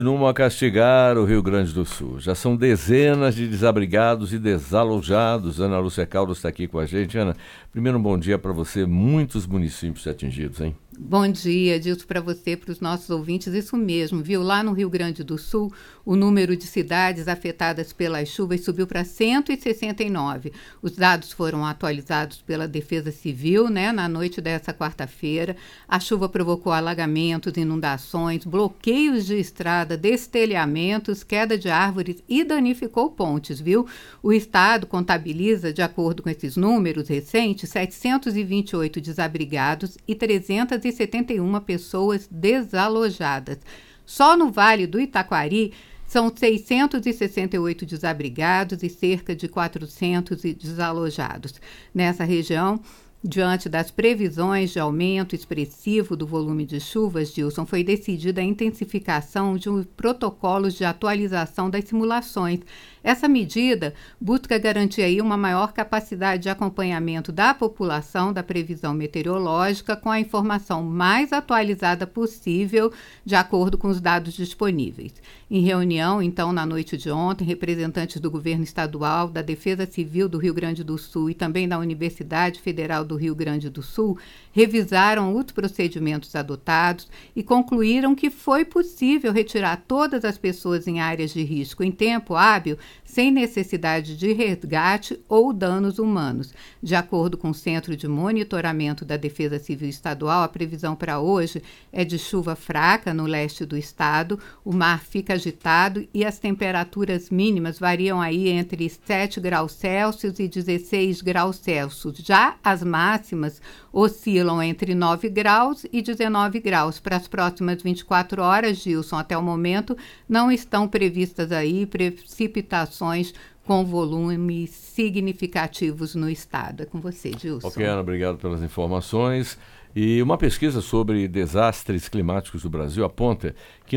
Rumo a castigar o Rio Grande do Sul. Já são dezenas de desabrigados e desalojados. Ana Lúcia Caldas está aqui com a gente. Ana, primeiro um bom dia para você. Muitos municípios atingidos, hein? Bom dia, Dilson, para você, para os nossos ouvintes. Isso mesmo, viu? Lá no Rio Grande do Sul, o número de cidades afetadas pelas chuvas subiu para 169. Os dados foram atualizados pela Defesa Civil, na noite dessa quarta-feira. A chuva provocou alagamentos, inundações, bloqueios de estrada, destelhamentos, queda de árvores e danificou pontes, viu? O estado contabiliza, de acordo com esses números recentes, 728 desabrigados e 371 pessoas desalojadas. Só no Vale do Itaquari são 668 desabrigados e cerca de 400 desalojados. Nessa região, diante das previsões de aumento expressivo do volume de chuvas, Dilson, foi decidida a intensificação de protocolos de atualização das simulações. Essa medida busca garantir aí uma maior capacidade de acompanhamento da população da previsão meteorológica com a informação mais atualizada possível, de acordo com os dados disponíveis. Em reunião, então, na noite de ontem, representantes do governo estadual, da Defesa Civil do Rio Grande do Sul e também da Universidade Federal do Rio Grande do Sul revisaram os procedimentos adotados e concluíram que foi possível retirar todas as pessoas em áreas de risco em tempo hábil, sem necessidade de resgate ou danos humanos. De acordo com o Centro de Monitoramento da Defesa Civil Estadual, a previsão para hoje é de chuva fraca no leste do estado, o mar fica agitado e as temperaturas mínimas variam aí entre 7 graus Celsius e 16 graus Celsius. Já as máximas oscilam entre 9 graus e 19 graus. Para as próximas 24 horas, Gilson, até o momento, não estão previstas aí precipitações com volumes significativos no estado. É com você, Gilson. Ok, Ana, obrigado pelas informações. E uma pesquisa sobre desastres climáticos do Brasil aponta que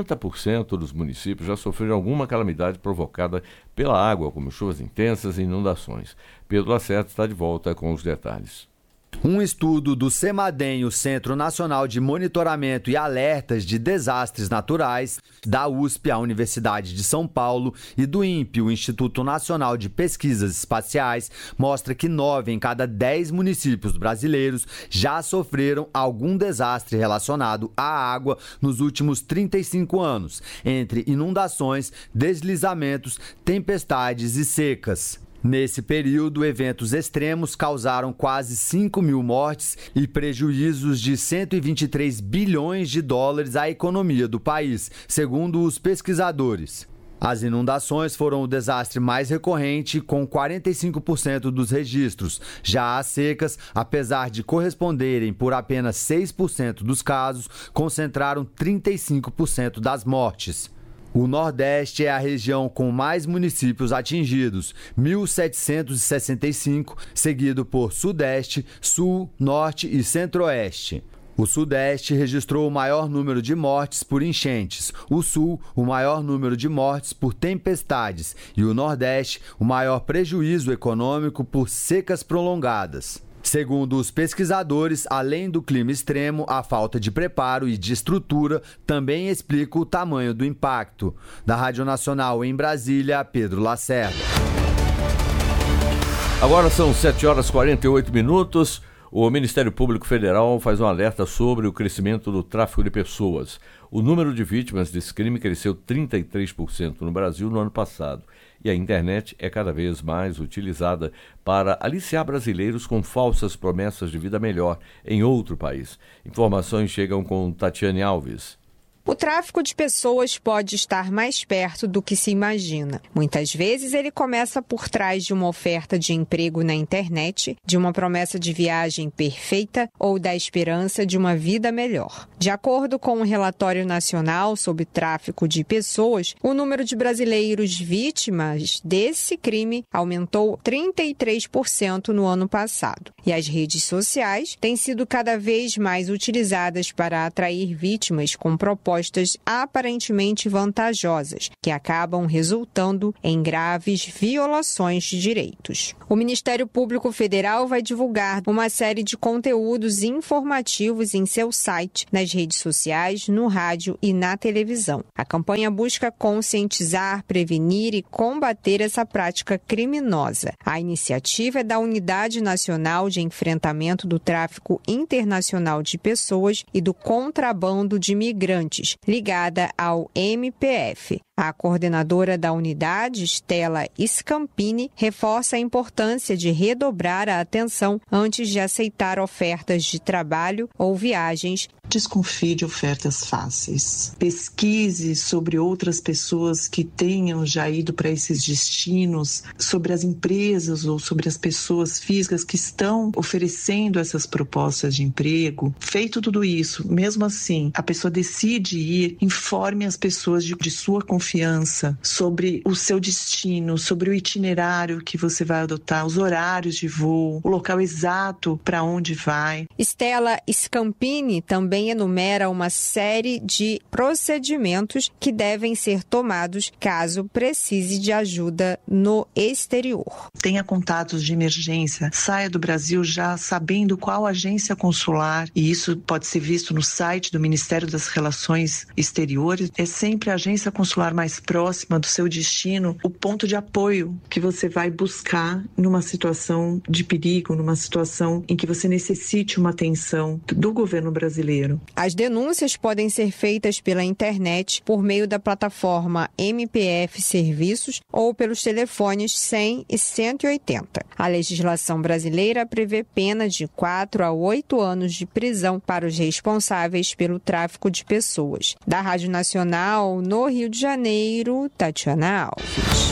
90% dos municípios já sofreram alguma calamidade provocada pela água, como chuvas intensas e inundações. Pedro Lacerda está de volta com os detalhes. Um estudo do CEMADEM, o Centro Nacional de Monitoramento e Alertas de Desastres Naturais, da USP, a Universidade de São Paulo, e do INPE, o Instituto Nacional de Pesquisas Espaciais, mostra que 9 em cada 10 municípios brasileiros já sofreram algum desastre relacionado à água nos últimos 35 anos, entre inundações, deslizamentos, tempestades e secas. Nesse período, eventos extremos causaram quase 5 mil mortes e prejuízos de 123 bilhões de dólares à economia do país, segundo os pesquisadores. As inundações foram o desastre mais recorrente, com 45% dos registros. Já as secas, apesar de corresponderem por apenas 6% dos casos, concentraram 35% das mortes. O Nordeste é a região com mais municípios atingidos, 1.765, seguido por Sudeste, Sul, Norte e Centro-Oeste. O Sudeste registrou o maior número de mortes por enchentes, o Sul, o maior número de mortes por tempestades e o Nordeste, o maior prejuízo econômico por secas prolongadas. Segundo os pesquisadores, além do clima extremo, a falta de preparo e de estrutura também explica o tamanho do impacto. Da Rádio Nacional em Brasília, Pedro Lacerda. Agora são 7h48. O Ministério Público Federal faz um alerta sobre o crescimento do tráfico de pessoas. O número de vítimas desse crime cresceu 33% no Brasil no ano passado. E a internet é cada vez mais utilizada para aliciar brasileiros com falsas promessas de vida melhor em outro país. Informações chegam com Tatiane Alves. O tráfico de pessoas pode estar mais perto do que se imagina. Muitas vezes ele começa por trás de uma oferta de emprego na internet, de uma promessa de viagem perfeita ou da esperança de uma vida melhor. De acordo com um relatório nacional sobre tráfico de pessoas, o número de brasileiros vítimas desse crime aumentou 33% no ano passado. E as redes sociais têm sido cada vez mais utilizadas para atrair vítimas com propostas aparentemente vantajosas, que acabam resultando em graves violações de direitos. O Ministério Público Federal vai divulgar uma série de conteúdos informativos em seu site, nas redes sociais, no rádio e na televisão. A campanha busca conscientizar, prevenir e combater essa prática criminosa. A iniciativa é da Unidade Nacional de Enfrentamento do Tráfico Internacional de Pessoas e do Contrabando de Migrantes, ligada ao MPF. A coordenadora da unidade, Stella Scampini, reforça a importância de redobrar a atenção antes de aceitar ofertas de trabalho ou viagens. Desconfie de ofertas fáceis. Pesquise sobre outras pessoas que tenham já ido para esses destinos, sobre as empresas ou sobre as pessoas físicas que estão oferecendo essas propostas de emprego. Feito tudo isso, mesmo assim, a pessoa decide ir, informe as pessoas de sua confiança sobre o seu destino, sobre o itinerário que você vai adotar, os horários de voo, o local exato para onde vai. Stella Scampini também enumera uma série de procedimentos que devem ser tomados caso precise de ajuda no exterior. Tenha contatos de emergência, saia do Brasil já sabendo qual agência consular, e isso pode ser visto no site do Ministério das Relações Exteriores. É sempre a agência consular mais próxima do seu destino, o ponto de apoio que você vai buscar numa situação de perigo, numa situação em que você necessite uma atenção do governo brasileiro. As denúncias podem ser feitas pela internet por meio da plataforma MPF Serviços ou pelos telefones 100 e 180. A legislação brasileira prevê pena de 4 a 8 anos de prisão para os responsáveis pelo tráfico de pessoas. Da Rádio Nacional, no Rio de Janeiro, Tatiana Alves.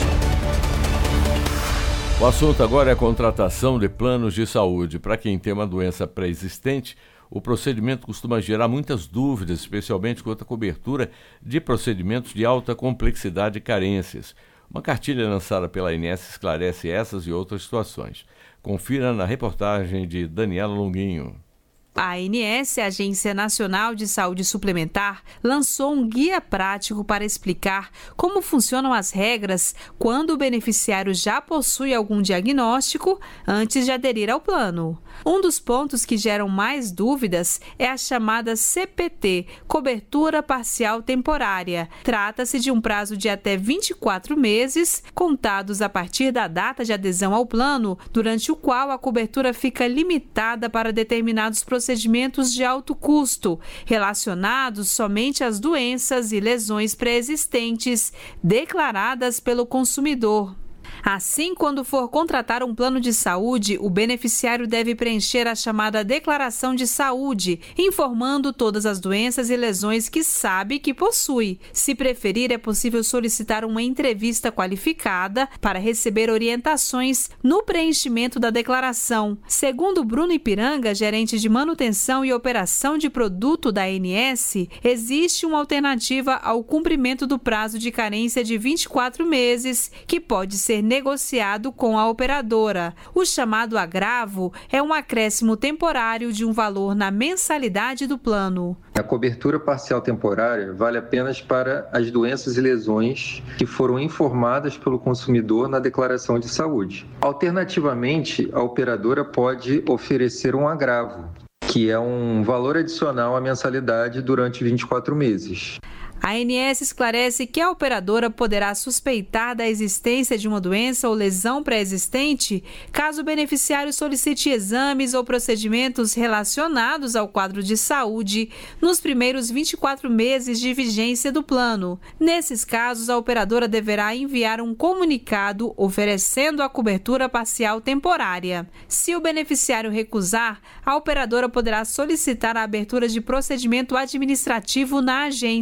O assunto agora é a contratação de planos de saúde. Para quem tem uma doença pré-existente, o procedimento costuma gerar muitas dúvidas, especialmente quanto à cobertura de procedimentos de alta complexidade e carências. Uma cartilha lançada pela ANS esclarece essas e outras situações. Confira na reportagem de Daniela Longuinho. A ANS, Agência Nacional de Saúde Suplementar, lançou um guia prático para explicar como funcionam as regras quando o beneficiário já possui algum diagnóstico antes de aderir ao plano. Um dos pontos que geram mais dúvidas é a chamada CPT, Cobertura Parcial Temporária. Trata-se de um prazo de até 24 meses, contados a partir da data de adesão ao plano, durante o qual a cobertura fica limitada para determinados procedimentos de alto custo, relacionados somente às doenças e lesões pré-existentes, declaradas pelo consumidor. Assim, quando for contratar um plano de saúde, o beneficiário deve preencher a chamada declaração de saúde, informando todas as doenças e lesões que sabe que possui. Se preferir, é possível solicitar uma entrevista qualificada para receber orientações no preenchimento da declaração. Segundo Bruno Ipiranga, gerente de manutenção e operação de produto da ANS, existe uma alternativa ao cumprimento do prazo de carência de 24 meses, que pode ser negociado com a operadora. O chamado agravo é um acréscimo temporário de um valor na mensalidade do plano. A cobertura parcial temporária vale apenas para as doenças e lesões que foram informadas pelo consumidor na declaração de saúde. Alternativamente, a operadora pode oferecer um agravo, que é um valor adicional à mensalidade durante 24 meses. A ANS esclarece que a operadora poderá suspeitar da existência de uma doença ou lesão pré-existente caso o beneficiário solicite exames ou procedimentos relacionados ao quadro de saúde nos primeiros 24 meses de vigência do plano. Nesses casos, a operadora deverá enviar um comunicado oferecendo a cobertura parcial temporária. Se o beneficiário recusar, a operadora poderá solicitar a abertura de procedimento administrativo na agência.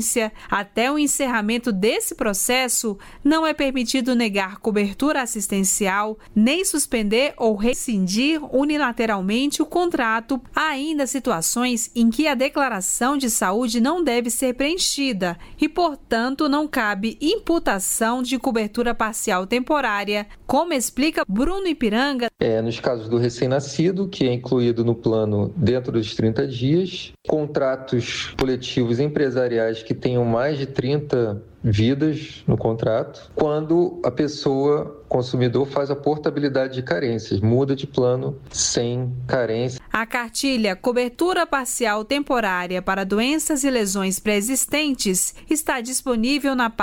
Até o encerramento desse processo, não é permitido negar cobertura assistencial, nem suspender ou rescindir unilateralmente o contrato. Há ainda situações em que a declaração de saúde não deve ser preenchida e, portanto, não cabe imputação de cobertura parcial temporária, como explica Bruno Ipiranga. Nos casos do recém-nascido, que é incluído no plano dentro dos 30 dias, contratos coletivos empresariais que tenham mais de 30 vidas no contrato, quando a pessoa, consumidor, faz a portabilidade de carências, muda de plano sem carência. A cartilha Cobertura Parcial Temporária para Doenças e Lesões Pré-Existentes está disponível na página